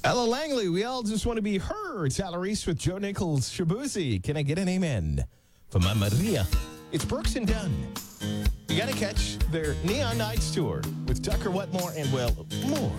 Ella Langley, we all just want to be her. It's Alarise with Joe Nichols. Shabuzi, can I get an amen? For my Maria. It's Brooks and Dunn. You got to catch their Neon Nights tour with Tucker Wetmore and, well, more.